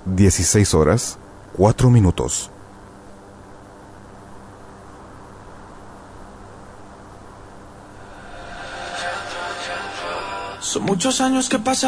16 horas, 4 minutos. Son muchos años que pasan.